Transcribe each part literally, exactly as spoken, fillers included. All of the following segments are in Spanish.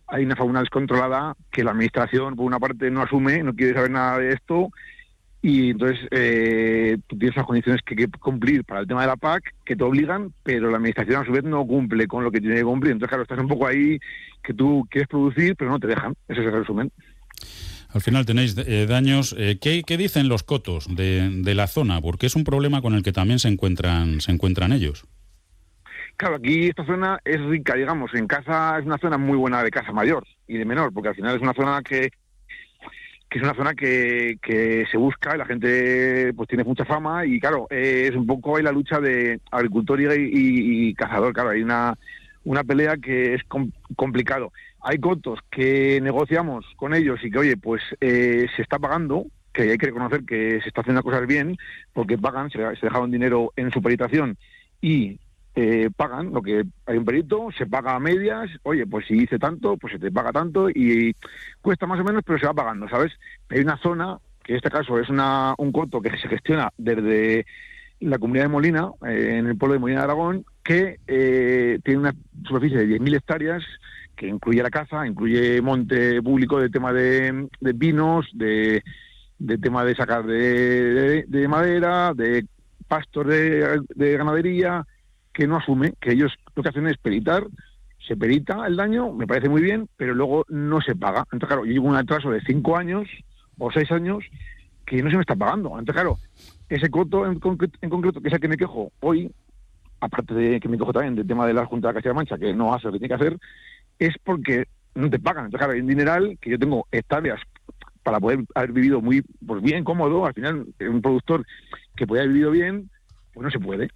hay una fauna descontrolada que la administración, por una parte, no asume, no quiere saber nada de esto, y entonces eh, tú tienes unas condiciones que hay que cumplir para el tema de la P A C que te obligan, pero la administración a su vez no cumple con lo que tiene que cumplir. Entonces, claro, estás un poco ahí que tú quieres producir, pero no te dejan. Ese es el resumen. Al final tenéis eh, daños. Eh, ¿qué, ¿Qué dicen los cotos de, de la zona? Porque es un problema con el que también se encuentran, se encuentran ellos. Claro, aquí esta zona es rica, digamos, en caza, es una zona muy buena de caza mayor y de menor, porque al final es una zona que, que es una zona que, que se busca y la gente pues tiene mucha fama y claro, eh, es un poco ahí la lucha de agricultor y, y, y cazador, claro, hay una, una pelea que es com- complicado. Hay cotos que negociamos con ellos y que, oye, pues eh, se está pagando, que hay que reconocer que se está haciendo cosas bien, porque pagan, se, se dejaron dinero en su peritación y eh, pagan lo que hay un perito, se paga a medias, oye, pues si hice tanto, pues se te paga tanto y cuesta más o menos, pero se va pagando, ¿sabes? Hay una zona, que en este caso es una un coto que se gestiona desde la comunidad de Molina, eh, en el pueblo de Molina de Aragón, que eh, tiene una superficie de diez mil hectáreas, que incluye la caza, incluye monte público de tema de, de pinos, de, de tema de sacar de, de, de madera, de pastos de, de ganadería, que no asume, que ellos lo que hacen es peritar, se perita el daño, me parece muy bien, pero luego no se paga. Entonces, claro, yo llevo un atraso de cinco años o seis años que no se me está pagando. Entonces, claro, ese coto en concreto, en concreto que es el que me quejo hoy, aparte de que me quejo también del tema de la Junta de Castilla-La Mancha, que no hace lo que tiene que hacer, es porque no te pagan. Entonces, claro, hay un dineral que yo tengo hectáreas para poder haber vivido muy pues bien, cómodo. Al final, un productor que puede haber vivido bien, pues no se puede.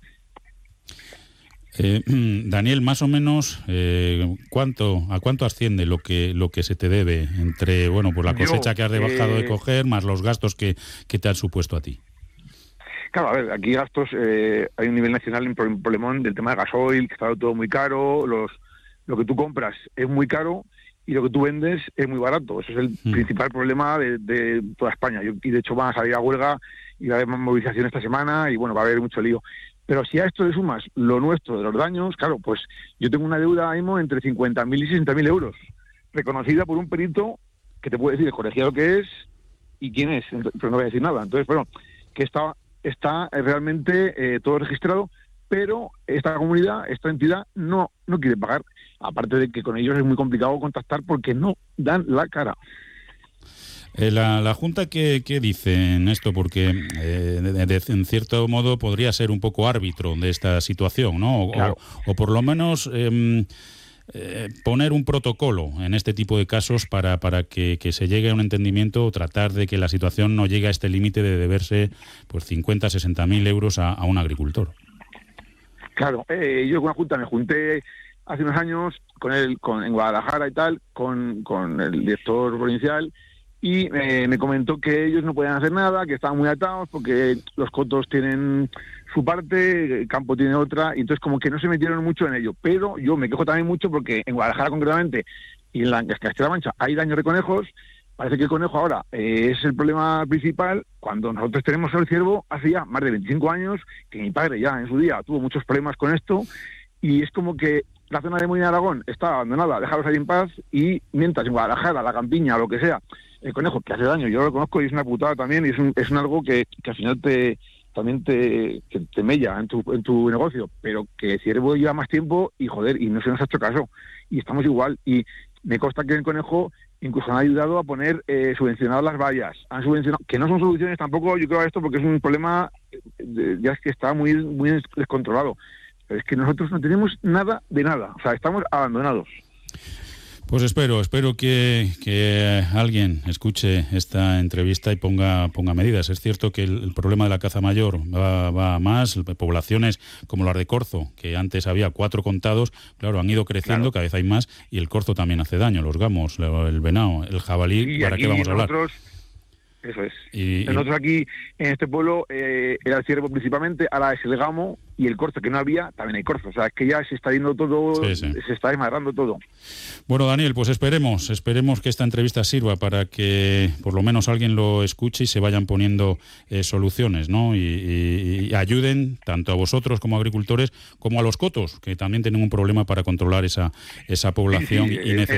Eh, Daniel, más o menos, eh, ¿cuánto a cuánto asciende lo que lo que se te debe entre, bueno, pues la cosecha Yo, que has dejado eh, de coger, más los gastos que, que te han supuesto a ti? Claro, a ver, aquí gastos, eh, hay un nivel nacional, un problemón del tema de gasoil, que está todo muy caro, los lo que tú compras es muy caro y lo que tú vendes es muy barato. Ese es el mm. principal problema de, de toda España. Yo, y de hecho van a salir a huelga y va a haber más movilización esta semana y bueno, va a haber mucho lío. Pero si a esto le sumas lo nuestro de los daños, claro, pues yo tengo una deuda ahora mismo entre cincuenta mil y sesenta mil euros, reconocida por un perito que te puede decir el colegiado que es y quién es, pero no voy a decir nada. Entonces, bueno, que está, está realmente eh, todo registrado, pero esta comunidad, esta entidad, no, no quiere pagar. Aparte de que con ellos es muy complicado contactar porque no dan la cara. Eh, la, la Junta, ¿qué, qué dice en esto? Porque eh, de, de, en cierto modo podría ser un poco árbitro de esta situación, ¿no? O, claro. o, o por lo menos eh, eh, poner un protocolo en este tipo de casos para, para que, que se llegue a un entendimiento o tratar de que la situación no llegue a este límite de deberse pues cincuenta, sesenta mil euros a, a un agricultor. Claro, eh, yo con la Junta me junté hace unos años con él, con, en Guadalajara y tal, con, con el director provincial, y eh, me comentó que ellos no podían hacer nada, que estaban muy atados porque los cotos tienen su parte, el campo tiene otra, y entonces como que no se metieron mucho en ello. Pero yo me quejo también mucho porque en Guadalajara concretamente y en la Castilla-La Mancha hay daño de conejos. Parece que el conejo ahora eh, es el problema principal, cuando nosotros tenemos el ciervo hace ya más de veinticinco años, que mi padre ya en su día tuvo muchos problemas con esto, y es como que la zona de Molina de Aragón está abandonada, déjalos ahí en paz, y mientras en Guadalajara, la campiña, lo que sea, el conejo que hace daño, yo lo conozco y es una putada también, y es un, es un algo que, que al final te también te, que te mella en tu, en tu negocio, pero que el ciervo lleva más tiempo y joder, y no se nos ha hecho caso, y estamos igual, y me consta que el conejo incluso han ayudado a poner eh, subvencionadas las vallas, han subvencionado, que no son soluciones tampoco, yo creo, a esto, porque es un problema, de, ya es que está muy, muy descontrolado, pero es que nosotros no tenemos nada de nada, o sea, estamos abandonados. Pues espero, espero que, que alguien escuche esta entrevista y ponga ponga medidas. Es cierto que el, el problema de la caza mayor va, va a más, poblaciones como las de corzo, que antes había cuatro contados, claro, han ido creciendo, claro. Cada vez hay más, y el corzo también hace daño, los gamos, el venado, el jabalí, sí, ¿para qué vamos a hablar? Nosotros... Eso es. Y, Nosotros aquí, en este pueblo, eh, era el ciervo principalmente, ahora es el gamo y el corzo, que no había, también hay corzo. O sea, es que ya se está yendo todo, sí, sí. se está desmadrando todo. Bueno, Daniel, pues esperemos, esperemos que esta entrevista sirva para que por lo menos alguien lo escuche y se vayan poniendo eh, soluciones, ¿no? Y, y, y ayuden tanto a vosotros como agricultores como a los cotos, que también tienen un problema para controlar esa, esa población sí, sí, y necesitan